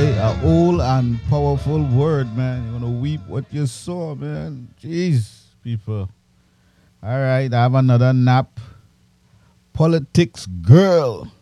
boy, a old and powerful word, man. You're gonna weep what you saw, man. Jeez, people. All right, I have another nap. Politics girl.